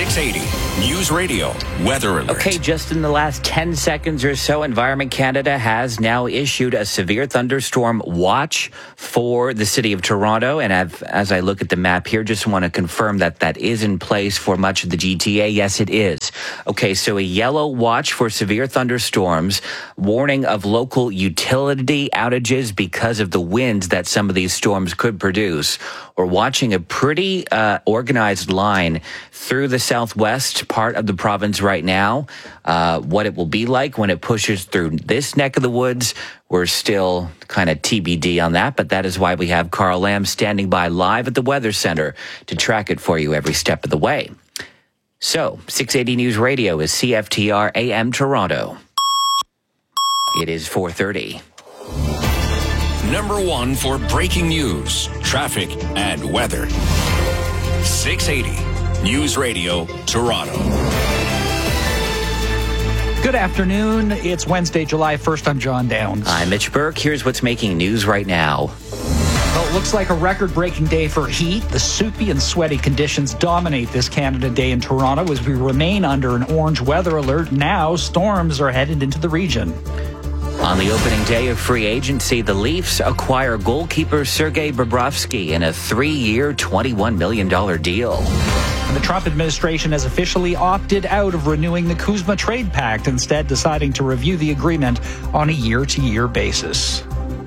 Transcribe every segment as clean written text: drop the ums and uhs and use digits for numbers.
680 News Radio Weather Alert. Okay, just in the last 10 seconds or so, Environment Canada has now issued a severe thunderstorm watch for the city of Toronto. And as I look at the map here, just want to confirm that that is in place for much of the GTA. Yes, it is. Okay, so a yellow watch for severe thunderstorms, warning of local utility outages because of the winds that some of these storms could produce. We're watching a pretty organized line through the southwest part of the province right now. What it will be like when it pushes through this neck of the woods, we're still kind of TBD on that, but that is why we have Carl Lamb standing by live at the Weather Center to track it for you every step of the way. So, 680 News Radio is CFTR AM Toronto. It is 4:30. Number one for breaking news, traffic, and weather. 680 News Radio Toronto. Good afternoon. It's Wednesday, July 1st. I'm John Downs. I'm Mitch Burke. Here's what's making news right now. Well, it looks like a record-breaking day for heat. The soupy and sweaty conditions dominate this Canada Day in Toronto as we remain under an orange weather alert. Now, storms are headed into the region. On the opening day of free agency, the Leafs acquire goalkeeper Sergei Bobrovsky in a 3-year, $21 million deal. And the Trump administration has officially opted out of renewing the Kuzma Trade Pact, instead deciding to review the agreement on a year-to-year basis.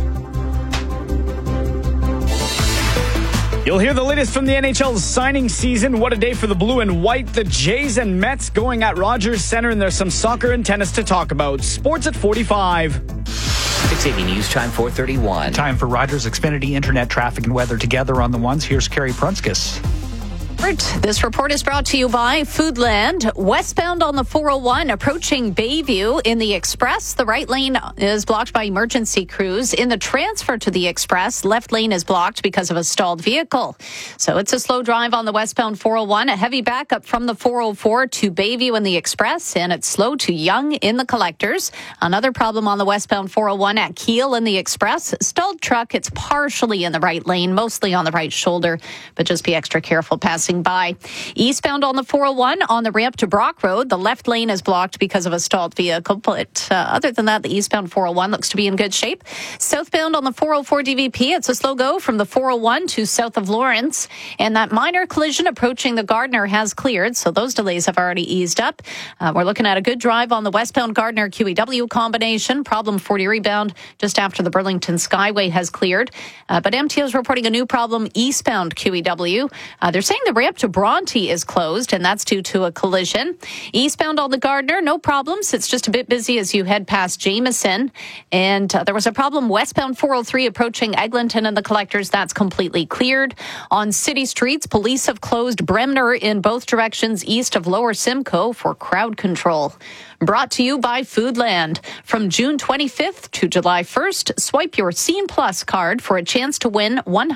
You'll hear the latest from the NHL's signing season. What a day for the blue and white. The Jays and Mets going at Rogers Center, and there's some soccer and tennis to talk about. Sports at 45. 680 News Time, 4:31. Time for Rogers Xfinity Internet traffic and weather together on the ones. Here's Carrie Prunskis. This report is brought to you by Foodland. Westbound on the 401 approaching Bayview in the Express. The right lane is blocked by emergency crews. In the transfer to the Express, left lane is blocked because of a stalled vehicle. So it's a slow drive on the westbound 401. A heavy backup from the 404 to Bayview in the Express, and it's slow to Yonge in the Collectors. Another problem on the westbound 401 at Keele in the Express. Stalled truck. It's partially in the right lane, mostly on the right shoulder, but just be extra careful passing by. Eastbound on the 401 on the ramp to Brock Road, the left lane is blocked because of a stalled vehicle, but other than that, the eastbound 401 looks to be in good shape. Southbound on the 404 DVP, it's a slow go from the 401 to south of Lawrence, and that minor collision approaching the Gardner has cleared, so those delays have already eased up. We're looking at a good drive on the westbound Gardner QEW combination. Problem 40 rebound just after the Burlington Skyway has cleared, but MTO is reporting a new problem eastbound QEW. They're saying the ramp to Bronte is closed, and that's due to a collision. Eastbound on the Gardner, no problems. It's just a bit busy as you head past Jameson. And there was a problem westbound 403 approaching Eglinton and the Collectors. That's completely cleared. On city streets, police have closed Bremner in both directions east of Lower Simcoe for crowd control. Brought to you by Foodland. From June 25th to July 1st, swipe your Scene Plus card for a chance to win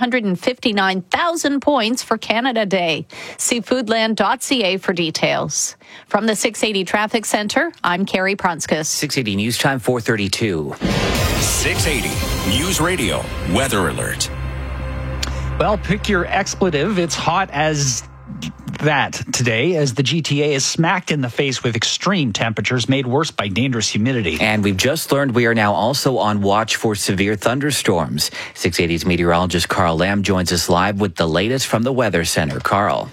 159,000 points for Canada Day. See foodland.ca for details. From the 680 Traffic Center, I'm Carrie Prunskis. 680 News Time, 4:32. 680 News Radio Weather Alert. Well, pick your expletive. It's hot as that today as the GTA is smacked in the face with extreme temperatures made worse by dangerous humidity. And we've just learned we are now also on watch for severe thunderstorms. 680's meteorologist Carl Lamb joins us live with the latest from the Weather Center. Carl.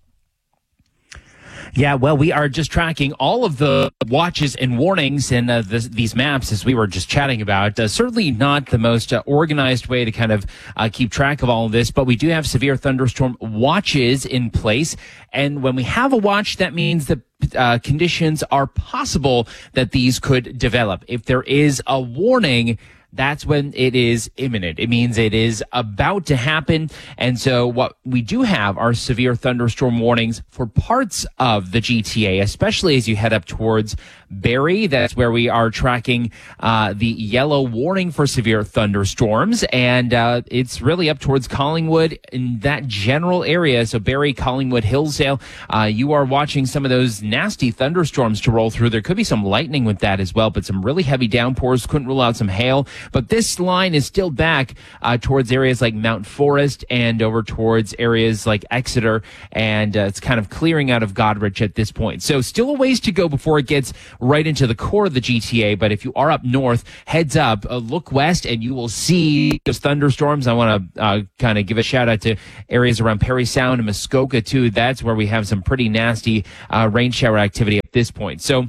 Yeah, well, we are just tracking all of the watches and warnings in these maps as we were just chatting about. Certainly not the most organized way to kind of keep track of all of this, but we do have severe thunderstorm watches in place. And when we have a watch, that means that conditions are possible that these could develop. If there is a warning, that's when it is imminent. It means it is about to happen. And so what we do have are severe thunderstorm warnings for parts of the GTA, especially as you head up towards Barrie. That's where we are tracking the yellow warning for severe thunderstorms. And it's really up towards Collingwood in that general area. So Barrie, Collingwood, Hillsdale, you are watching some of those nasty thunderstorms to roll through. There could be some lightning with that as well, but some really heavy downpours. Couldn't rule out some hail. But this line is still back towards areas like Mount Forest and over towards areas like Exeter, and it's kind of clearing out of Goderich at this point. So still a ways to go before it gets right into the core of the GTA. But if you are up north, heads up, look west, and you will see those thunderstorms. I want to kind of give a shout out to areas around Parry Sound and Muskoka too. That's where we have some pretty nasty rain shower activity at this point. So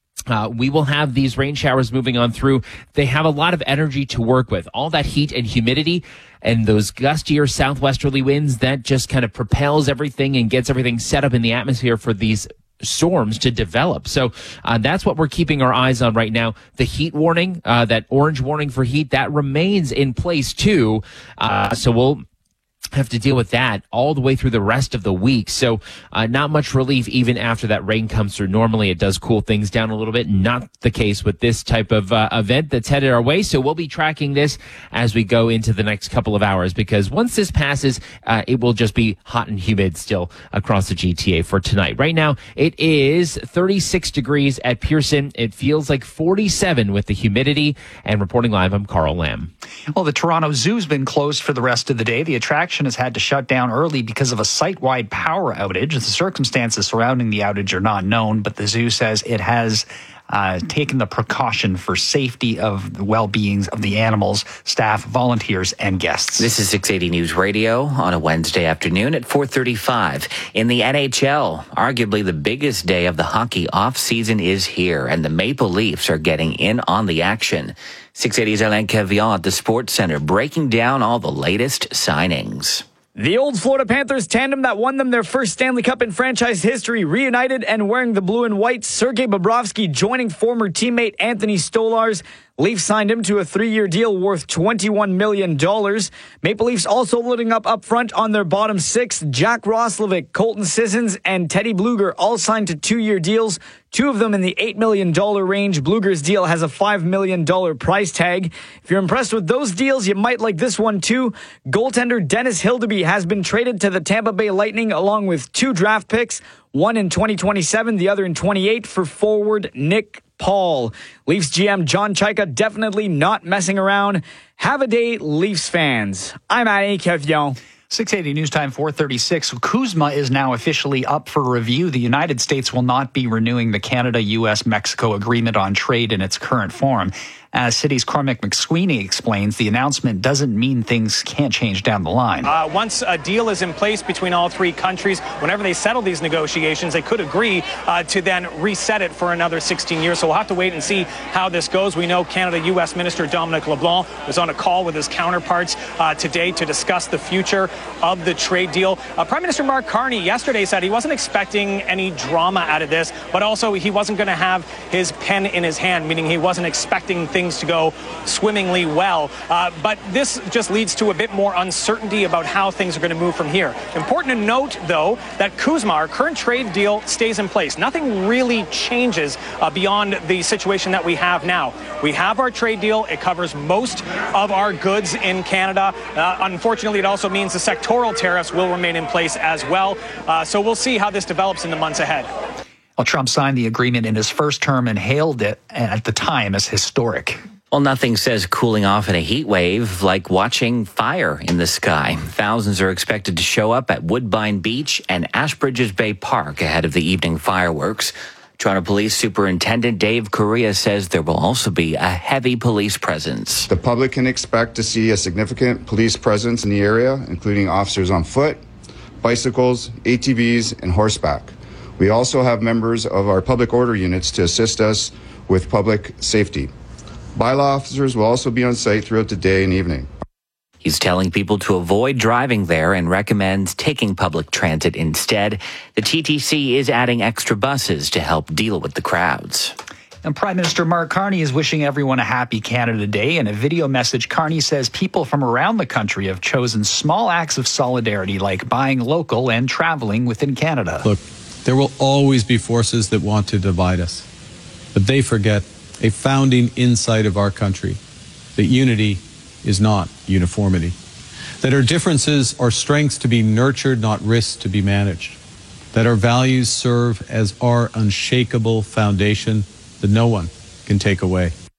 we will have these rain showers moving on through. They have a lot of energy to work with. All that heat and humidity and those gustier southwesterly winds, that just kind of propels everything and gets everything set up in the atmosphere for these storms to develop. So that's what we're keeping our eyes on right now. The heat warning, that orange warning for heat, that remains in place too. So we'll have to deal with that all the way through the rest of the week. So not much relief even after that rain comes through. Normally it does cool things down a little bit. Not the case with this type of event that's headed our way. So we'll be tracking this as we go into the next couple of hours, because once this passes, it will just be hot and humid still across the GTA for tonight. Right now it is 36 degrees at Pearson. It feels like 47 with the humidity. And reporting live, I'm Carl Lamb. Well, the Toronto Zoo's been closed for the rest of the day. The attraction has had to shut down early because of a site-wide power outage. The circumstances surrounding the outage are not known, but the zoo says it has taken the precaution for safety of the well-being of the animals, staff, volunteers, and guests. This is 680 News Radio on a Wednesday afternoon at 4:35. In the NHL, arguably the biggest day of the hockey off-season is here, and the Maple Leafs are getting in on the action. 680's Alain Cavion at the Sports Center, breaking down all the latest signings. The old Florida Panthers tandem that won them their first Stanley Cup in franchise history reunited and wearing the blue and white. Sergei Bobrovsky joining former teammate Anthony Stolarz. Leafs signed him to a 3-year deal worth $21 million. Maple Leafs also loading up front on their bottom six. Jack Roslovic, Colton Sissons, and Teddy Bluger all signed to 2-year deals, 2 of them in the $8 million range. Bluger's deal has a $5 million price tag. If you're impressed with those deals, you might like this one too. Goaltender Dennis Hildeby has been traded to the Tampa Bay Lightning along with 2 draft picks, one in 2027, the other in 28 for forward Nick Paul. Leafs GM John Chayka definitely not messing around. Have a day, Leafs fans. I'm Alain Cavion. 680 News Time 436. CUSMA is now officially up for review. The United States will not be renewing the Canada, U.S., Mexico agreement on trade in its current form. As City's Cormac McSweeney explains, the announcement doesn't mean things can't change down the line. Once a deal is in place between all 3 countries, whenever they settle these negotiations, they could agree to then reset it for another 16 years. So we'll have to wait and see how this goes. We know Canada-U.S. Minister Dominic LeBlanc was on a call with his counterparts today to discuss the future of the trade deal. Prime Minister Mark Carney yesterday said he wasn't expecting any drama out of this, but also he wasn't going to have his pen in his hand, meaning he wasn't expecting things to go swimmingly well. But this just leads to a bit more uncertainty about how things are going to move from here. Important to note, though, that CUSMA, our current trade deal, stays in place. Nothing really changes beyond the situation that we have now. We have our trade deal. It covers most of our goods in Canada. Unfortunately, it also means the sectoral tariffs will remain in place as well. So we'll see how this develops in the months ahead. Well, Trump signed the agreement in his first term and hailed it at the time as historic. Well, nothing says cooling off in a heat wave like watching fire in the sky. Thousands are expected to show up at Woodbine Beach and Ashbridges Bay Park ahead of the evening fireworks. Toronto Police Superintendent Dave Correa says there will also be a heavy police presence. The public can expect to see a significant police presence in the area, including officers on foot, bicycles, ATVs, and horseback. We also have members of our public order units to assist us with public safety. Bylaw officers will also be on site throughout the day and evening. He's telling people to avoid driving there and recommends taking public transit instead. The TTC is adding extra buses to help deal with the crowds. And Prime Minister Mark Carney is wishing everyone a happy Canada Day. In a video message, Carney says people from around the country have chosen small acts of solidarity like buying local and traveling within Canada. Look, there will always be forces that want to divide us, but they forget a founding insight of our country, that unity is not uniformity, that our differences are strengths to be nurtured, not risks to be managed, that our values serve as our unshakable foundation that no one can take away.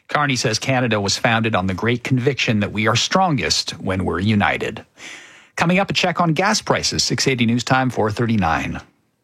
Carney says Canada was founded on the great conviction that we are strongest when we're united. Coming up, a check on gas prices. 680 News Time, 4:39.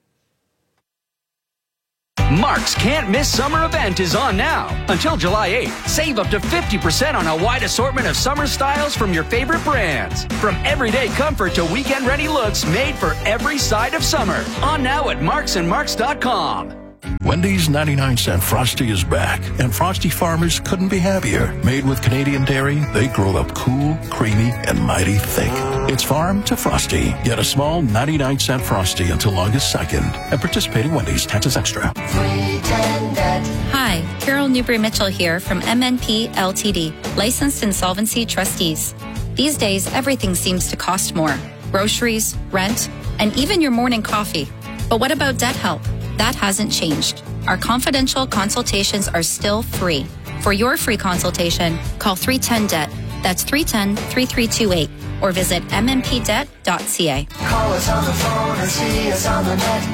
Mark's Can't Miss Summer event is on now. Until July 8th, save up to 50% on a wide assortment of summer styles from your favorite brands. From everyday comfort to weekend-ready looks made for every side of summer. On now at marksandmarks.com. Wendy's 99-cent Frosty is back, and Frosty farmers couldn't be happier. Made with Canadian dairy, they grow up cool, creamy, and mighty thick. It's farm to Frosty. Get a small 99-cent Frosty until August 2nd. At participating Wendy's, taxes extra. Hi, Carol Newbury-Mitchell here from MNP Ltd, licensed insolvency trustees. These days, everything seems to cost more. Groceries, rent, and even your morning coffee. But what about debt help? That hasn't changed. Our confidential consultations are still free. For your free consultation, call 310-DEBT. That's 310-3328. Or visit mmpdebt.ca. Call us on the phone or see us on the net.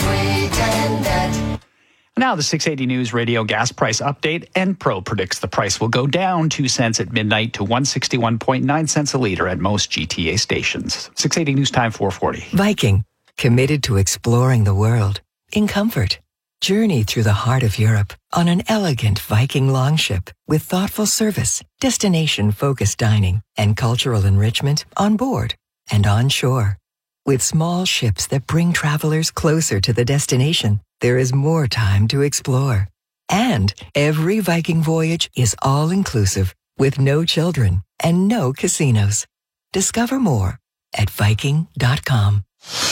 310-DEBT. Now the 680 News Radio gas price update. Enpro predicts the price will go down 2 cents at midnight to 161.9 cents a liter at most GTA stations. 680 News Time, 440. Viking, committed to exploring the world in comfort. Journey through the heart of Europe on an elegant Viking longship with thoughtful service, destination-focused dining, and cultural enrichment on board and on shore. With small ships that bring travelers closer to the destination, there is more time to explore. And every Viking voyage is all-inclusive with no children and no casinos. Discover more at Viking.com.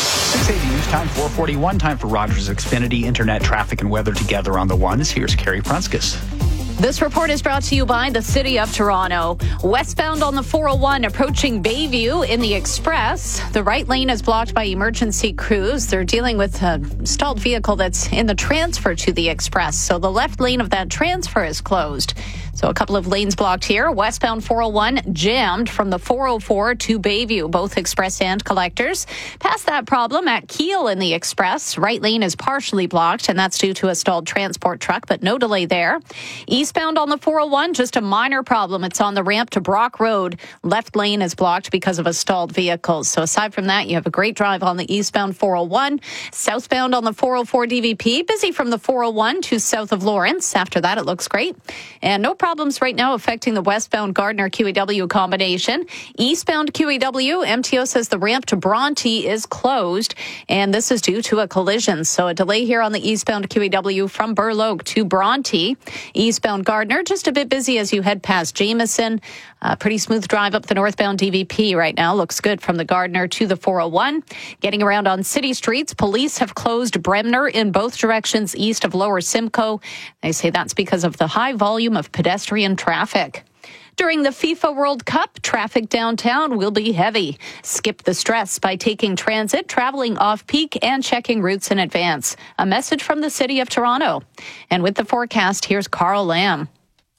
680 News Time, 441. Time for Rogers Xfinity Internet traffic and weather together on the ones. Here's Carrie Prunskis. This report is brought to you by the City of Toronto. Westbound on the 401 approaching Bayview in the Express. The right lane is blocked by emergency crews. They're dealing with a stalled vehicle that's in the transfer to the Express. So the left lane of that transfer is closed. So a couple of lanes blocked here. Westbound 401 jammed from the 404 to Bayview, both express and collectors. Past that problem at Keele in the Express, right lane is partially blocked, and that's due to a stalled transport truck, but no delay there. Eastbound on the 401, just a minor problem. It's on the ramp to Brock Road. Left lane is blocked because of a stalled vehicle. So aside from that, you have a great drive on the eastbound 401. Southbound on the 404 DVP, busy from the 401 to south of Lawrence. After that, it looks great. And no problems right now affecting the westbound Gardner QEW combination. Eastbound QEW, MTO says the ramp to Bronte is closed, and this is due to a collision. So a delay here on the eastbound QEW from Burloak to Bronte. Eastbound Gardner, just a bit busy as you head past Jameson. Pretty smooth drive up the northbound DVP right now. Looks good from the Gardner to the 401. Getting around on city streets, police have closed Bremner in both directions east of Lower Simcoe. They say that's because of the high volume of pedestrian traffic. During the FIFA World Cup, traffic downtown will be heavy. Skip the stress by taking transit, traveling off-peak, and checking routes in advance. A message from the City of Toronto. And with the forecast, here's Carl Lamb.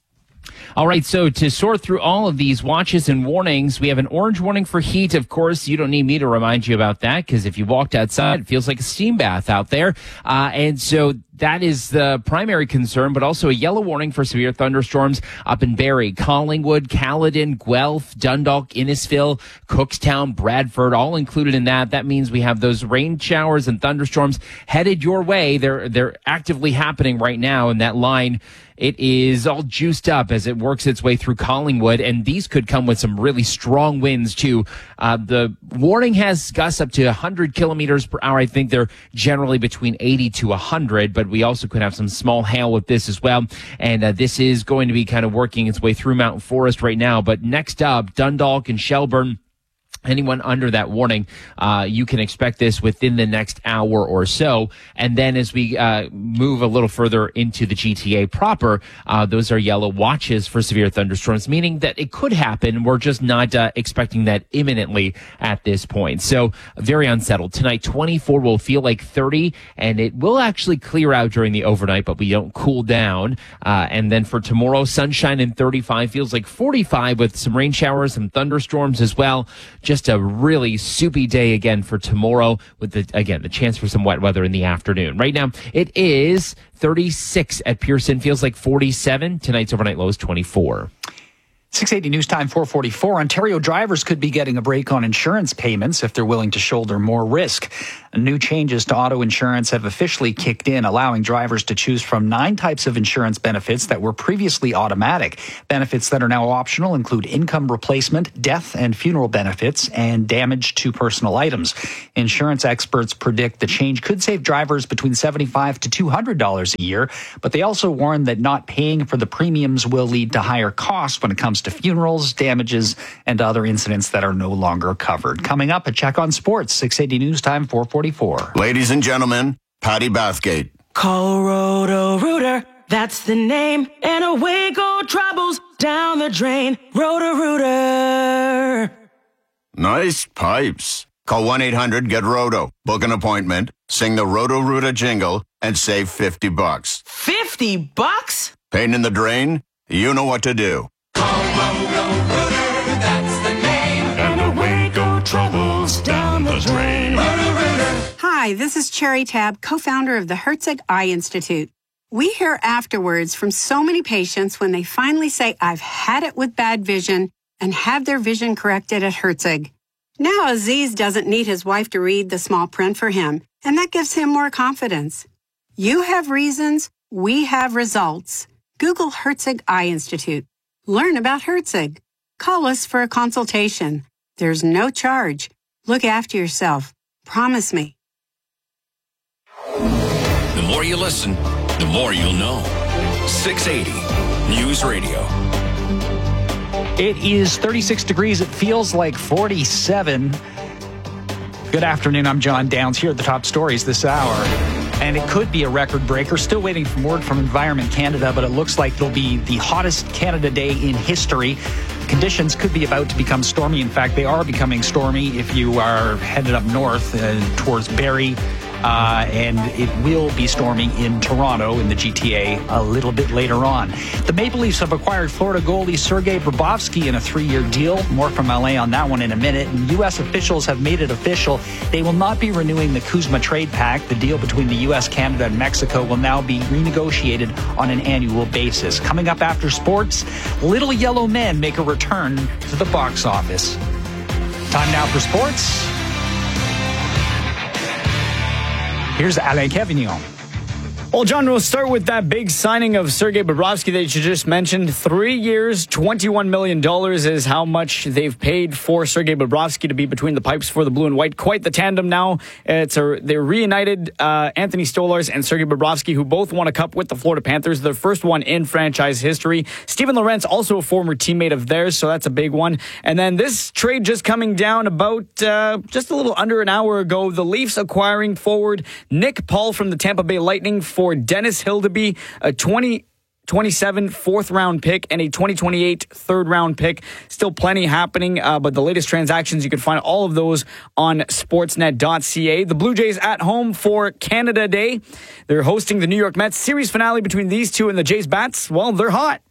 All right, so to sort through all of these watches and warnings, we have an orange warning for heat. Of course, you don't need me to remind you about that because if you walked outside, it feels like a steam bath out there. And so that is the primary concern, but also a yellow warning for severe thunderstorms up in Barrie, Collingwood, Caledon, Guelph, Dundalk, Innisfil, Cookstown, Bradford, all included in that. That means we have those rain showers and thunderstorms headed your way. They're actively happening right now, and that line, it is all juiced up as it works its way through Collingwood, and these could come with some really strong winds too. The warning has gusts up to 100 kilometers per hour. I think they're generally between 80 to 100, but we also could have some small hail with this as well. And this is going to be kind of working its way through Mountain Forest right now. But next up, Dundalk and Shelburne. Anyone under that warning, you can expect this within the next hour or so. And then as we move a little further into the GTA proper, those are yellow watches for severe thunderstorms, meaning that it could happen. We're just not expecting that imminently at this point. So very unsettled. Tonight, 24 will feel like 30, and it will actually clear out during the overnight, but we don't cool down. And then for tomorrow, sunshine and 35 feels like 45 with some rain showers and thunderstorms as well. just a really soupy day again for tomorrow with the chance for some wet weather in the afternoon. Right now, it is 36 at Pearson. Feels like 47. Tonight's overnight low is 24. 680 News Time 444. Ontario drivers could be getting a break on insurance payments if they're willing to shoulder more risk. New changes to auto insurance have officially kicked in, allowing drivers to choose from 9 types of insurance benefits that were previously automatic. Benefits that are now optional include income replacement, death and funeral benefits, and damage to personal items. Insurance experts predict the change could save drivers between $75 to $200 a year, but they also warn that not paying for the premiums will lead to higher costs when it comes to funerals, damages, and other incidents that are no longer covered. Coming up, a check on sports. 680 News Time 444. Ladies and gentlemen, Patty Bathgate. Call Roto-Rooter, that's the name, and away go troubles down the drain. Roto-Rooter. Nice pipes. Call 1-800-GET-ROTO. Book an appointment, sing the Roto-Rooter jingle, and save $50. $50? Pain in the drain? You know what to do. Call Roto-Rooter, that's the name, and away go troubles down the drain. Roto-Rooter. Hi, this is Cherry Tab, co-founder of the Herzig Eye Institute. We hear afterwards from so many patients when they finally say, I've had it with bad vision, and have their vision corrected at Herzig. Now Aziz doesn't need his wife to read the small print for him, and that gives him more confidence. You have reasons, we have results. Google Herzig Eye Institute. Learn about Herzig. Call us for a consultation. There's no charge. Look after yourself. Promise me. The more you listen, the more you'll know. 680 News Radio. It is 36 degrees. It feels like 47. Good afternoon. I'm John Downs here at the top stories this hour. And it could be a record breaker. Still waiting for word from Environment Canada, but it looks like it'll be the hottest Canada Day in history. Conditions could be about to become stormy. In fact, they are becoming stormy if you are headed up north towards Barrie. And it will be stormy in Toronto in the GTA a little bit later on. The Maple Leafs have acquired Florida goalie Sergei Bobrovsky in a 3-year deal. More from LA on that one in a minute. And U.S. officials have made it official. They will not be renewing the Kuzma trade pact. The deal between the U.S., Canada, and Mexico will now be renegotiated on an annual basis. Coming up after sports, Little Yellow Men make a return to the box office. Time now for sports. Here's Alain Cavignon. Well, John, we'll start with that big signing of Sergei Bobrovsky that you just mentioned. 3 years, $21 million is how much they've paid for Sergei Bobrovsky to be between the pipes for the blue and white. Quite the tandem now. They're reunited, Anthony Stolarz and Sergei Bobrovsky, who both won a cup with the Florida Panthers, their first one in franchise history. Steven Lorentz, also a former teammate of theirs, so that's a big one. And then this trade just coming down about just a little under an hour ago. The Leafs acquiring forward Nick Paul from the Tampa Bay Lightning for Dennis Hildeby, a 2027 fourth-round pick and a 2028 third-round pick. Still plenty happening, but the latest transactions, you can find all of those on sportsnet.ca. The Blue Jays at home for Canada Day. They're hosting the New York Mets. Series finale between these two and the Jays bats, well, they're hot.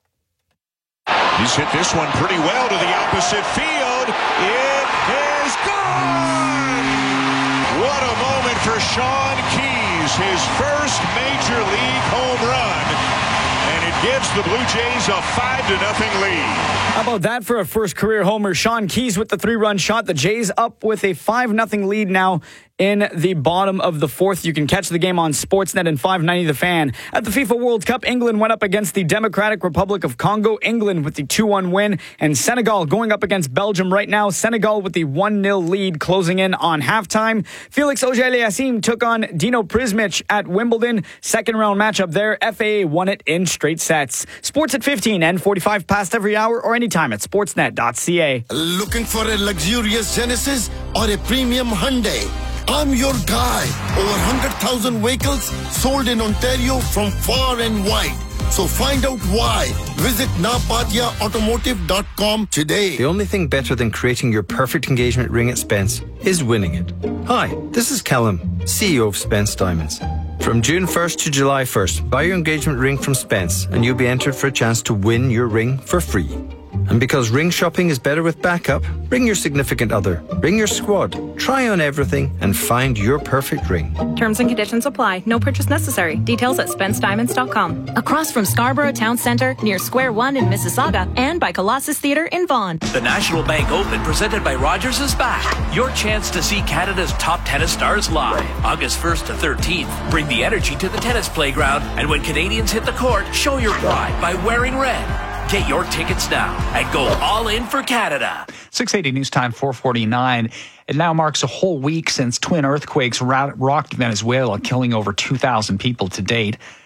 He's hit this one pretty well to the opposite field. It is gone! What a moment for Sean Keyes. His first major league home run, and it gives the Blue Jays a 5-0 lead. How about that for a first career homer? Sean Keyes with the 3-run shot. The Jays up with a 5-0 lead now in the bottom of the fourth. You can catch the game on Sportsnet and 590 The Fan. At the FIFA World Cup, England went up against the Democratic Republic of Congo. England with the 2-1 win. And Senegal going up against Belgium right now. Senegal with the 1-0 lead closing in on halftime. Felix Auger-Aliassime took on Dino Prismic at Wimbledon. Second round matchup there. FAA won it in straight sets. Sports at 15 and 45 past every hour or anytime at sportsnet.ca. Looking for a luxurious Genesis or a premium Hyundai? I'm your guy. Over 100,000 vehicles sold in Ontario from far and wide. So find out why. Visit napatiaautomotive.com today. The only thing better than creating your perfect engagement ring at Spence is winning it. Hi, this is Callum, CEO of Spence Diamonds. From June 1st to July 1st, buy your engagement ring from Spence and you'll be entered for a chance to win your ring for free. And because ring shopping is better with backup, ring your significant other, ring your squad, try on everything, and find your perfect ring. Terms and conditions apply. No purchase necessary. Details at SpenceDiamonds.com. Across from Scarborough Town Centre, near Square One in Mississauga, and by Colossus Theatre in Vaughan. The National Bank Open, presented by Rogers, is back. Your chance to see Canada's top tennis stars live. August 1st to 13th. Bring the energy to the tennis playground, and when Canadians hit the court, show your pride by wearing red. Get your tickets now and go all in for Canada. 680 News Time 449. It now marks a whole week since twin earthquakes rocked Venezuela, killing over 2,000 people to date.